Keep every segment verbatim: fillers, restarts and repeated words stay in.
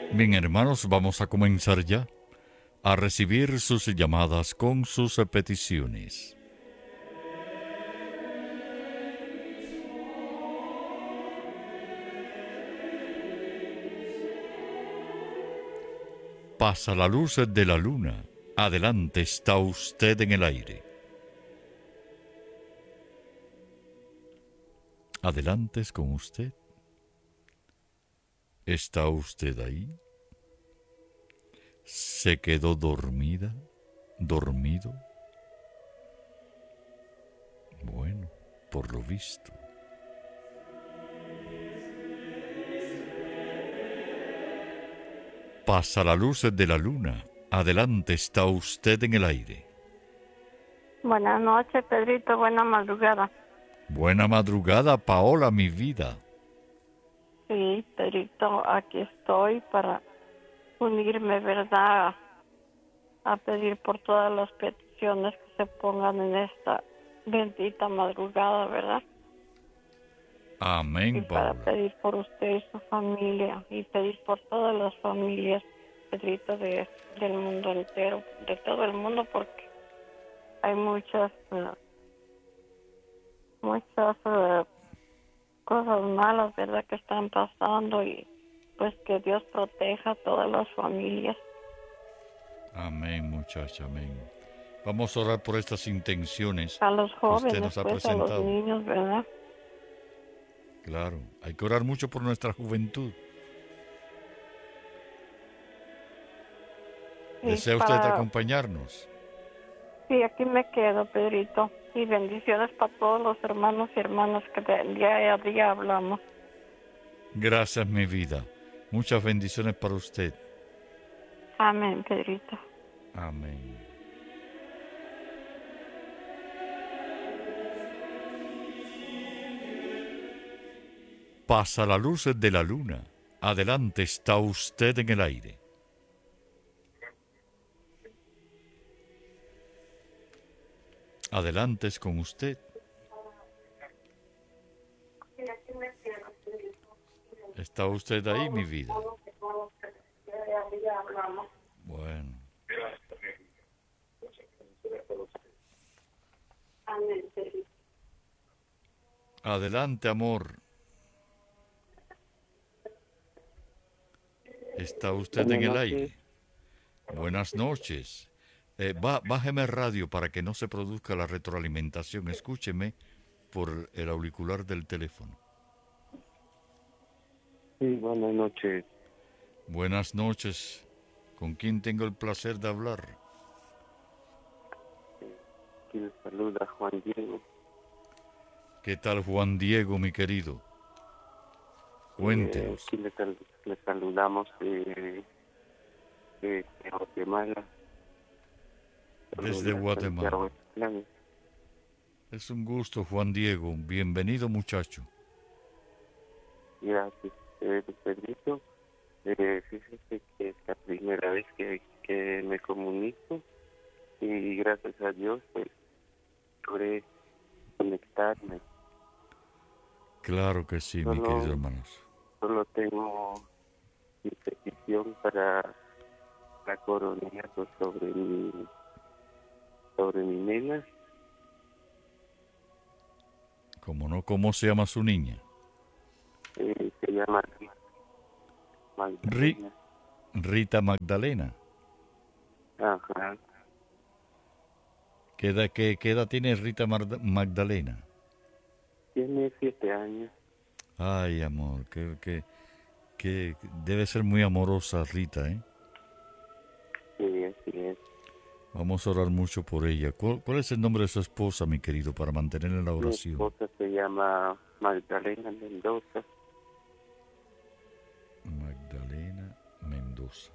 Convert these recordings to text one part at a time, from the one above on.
Bien, hermanos, vamos a comenzar ya a recibir sus llamadas con sus peticiones. Pasa la luz de la luna. Adelante, está usted en el aire. Adelante es con usted. ¿Está usted ahí? ¿Se quedó dormida? ¿Dormido? Bueno, por lo visto. Pasa la luz de la luna. Adelante, está usted en el aire. Buenas noches, Pedrito. Buena madrugada. Buena madrugada, Paola, mi vida. Sí, Pedrito, aquí estoy para unirme, ¿verdad? A pedir por todas las peticiones que se pongan en esta bendita madrugada, ¿verdad? Y Amén, para Paola. pedir por usted y su familia, y pedir por todas las familias, Pedrito, de, del mundo entero, de todo el mundo, porque hay muchas, eh, muchas eh, cosas malas, ¿verdad?, que están pasando, y pues que Dios proteja a todas las familias. Amén, muchacha, amén. Vamos a orar por estas intenciones A los que usted jóvenes, nos ha pues a los presentado. niños, ¿verdad? Claro, hay que orar mucho por nuestra juventud. Y ¿Desea usted para... acompañarnos? Sí, aquí me quedo, Pedrito. Y bendiciones para todos los hermanos y hermanas que de día a día hablamos. Gracias, mi vida. Muchas bendiciones para usted. Amén, Pedrito. Amén. Pasa la luz de la luna. Adelante, está usted en el aire. Adelante es con usted. ¿Está usted ahí, mi vida? Bueno. Adelante, amor. ¿Está usted en Buenas el noches. aire? Buenas noches. Eh, ba- bájeme el radio para que no se produzca la retroalimentación. Escúcheme por el auricular del teléfono. Sí, buenas noches. Buenas noches. ¿Con quién tengo el placer de hablar? Aquí les saluda Juan Diego. ¿Qué tal, Juan Diego, mi querido? Eh, Cuéntenos. aquí les, sal- les saludamos de, de, de Guatemala. Desde Saludos a Santiago Guatemala. Esclave. Es un gusto, Juan Diego. Bienvenido, muchacho. Gracias. Eh, les permito. Eh, fíjese que es la primera vez que, que me comunico y gracias a Dios pues logré conectarme. Claro que sí, mi querido Solo, hermanos. solo tengo mi petición para la coronación sobre mi sobre mi nena. ¿Cómo no? ¿Cómo se llama su niña? Eh, se llama Ri- Magdalena. Rita Magdalena. Ajá. ¿Qué edad, qué, qué edad tiene Rita Marda- Magdalena? Tiene siete años. Ay, amor, que, que, que debe ser muy amorosa Rita, ¿eh? Sí, así es. Vamos a orar mucho por ella. ¿Cuál, cuál es el nombre de su esposa, mi querido, para mantenerla en la Mi oración? esposa se llama Magdalena Mendoza. Magdalena Mendoza.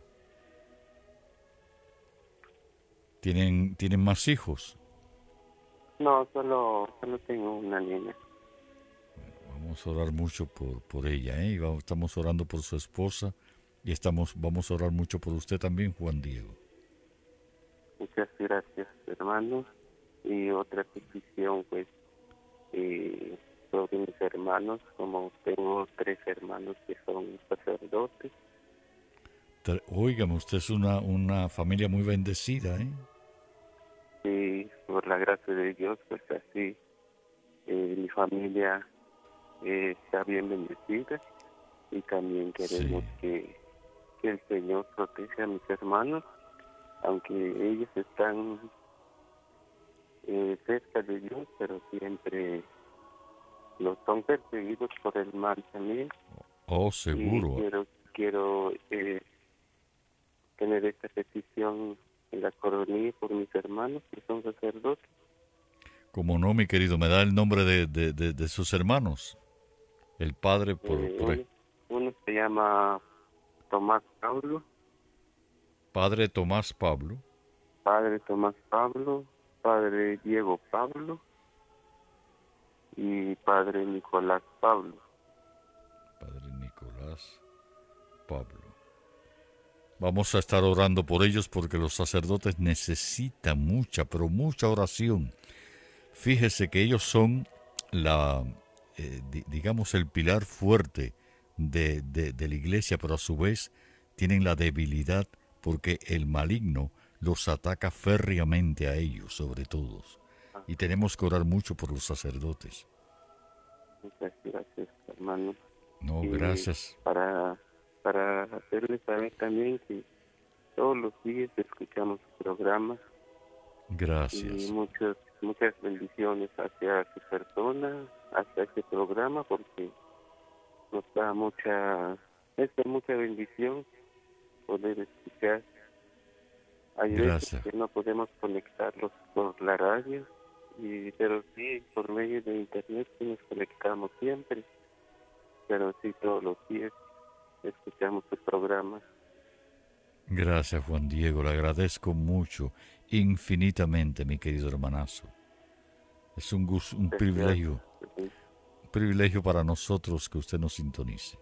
¿Tienen, ¿tienen más hijos? No, solo, solo tengo una niña. Vamos a orar mucho por, por ella, ¿eh? Y vamos- estamos orando por su esposa y estamos, vamos a orar mucho por usted también, Juan Diego. Muchas gracias, hermanos. Y otra petición, pues, eh, sobre mis hermanos, como tengo tres hermanos que son sacerdotes. Tre- Óigame, usted es una, una familia muy bendecida, ¿eh? Y por la gracia de Dios, pues así, eh, mi familia eh, está bien bendecida y también queremos Sí, que, que el Señor proteja a mis hermanos, aunque ellos están eh, cerca de Dios, pero siempre los son perseguidos por el mal también. oh, Y seguro. quiero quiero eh, tener esta petición en la coronilla por mis hermanos que son sacerdotes. Como no, mi querido, me da el nombre de, de, de, de sus hermanos. El padre por, Eh, por ahí. uno, uno se llama Tomás Pablo, Padre Tomás Pablo. padre Tomás Pablo, padre Diego Pablo y padre Nicolás Pablo. Padre Nicolás Pablo. Vamos a estar orando por ellos porque los sacerdotes necesitan mucha, pero mucha oración. Fíjese que ellos son la, eh, di- digamos, el pilar fuerte de, de, de la iglesia, pero a su vez tienen la debilidad porque el maligno los ataca férreamente a ellos, sobre todos. Ah, Y tenemos que orar mucho por los sacerdotes. muchas gracias, hermano. No, Y gracias. para, para hacerles saber también que todos los días escuchamos su programa y Gracias. muchas muchas bendiciones hacia su persona, hacia este programa, porque nos da mucha, es de mucha bendición poder escuchar. Hay veces Gracias. que no podemos conectarlos por la radio, y pero sí, por medio de internet sí nos conectamos siempre, pero sí todos los días escuchamos su programa. Gracias, Juan Diego. Le agradezco mucho, infinitamente, mi querido hermanazo. Es un gusto, un Muchas gracias. privilegio, un privilegio para nosotros que usted nos sintonice.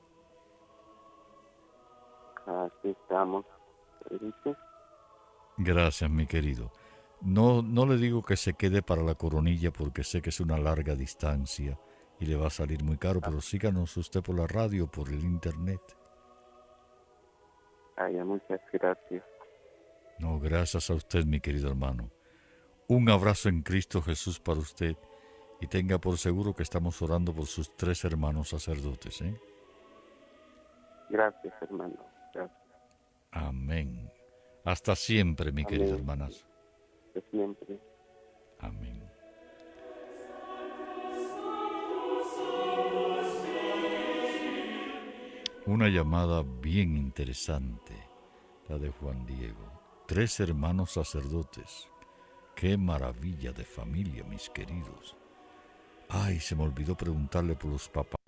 Así estamos. ¿Oíste? Gracias, mi querido. No, no le digo que se quede para la coronilla porque sé que es una larga distancia y le va a salir muy caro, pero síganos usted por la radio, por el internet. Ay, muchas gracias. No, gracias a usted, mi querido hermano. Un abrazo en Cristo Jesús para usted y tenga por seguro que estamos orando por sus tres hermanos sacerdotes, ¿eh? Gracias, hermano. Gracias. Amén. Hasta siempre, mi querido Amén. hermanazo. De siempre. Amén. Una llamada bien interesante, la de Juan Diego. Tres hermanos sacerdotes. Qué maravilla de familia, mis queridos. Ay, se me olvidó preguntarle por los papás.